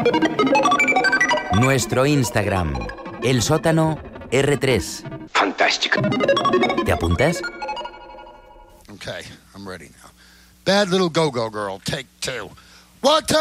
Nuestro Instagram, El Sótano R3. Fantástico. ¿Te apuntas? Okay, I'm ready now. Bad Little Go-Go Girl, take 2. 1, 2.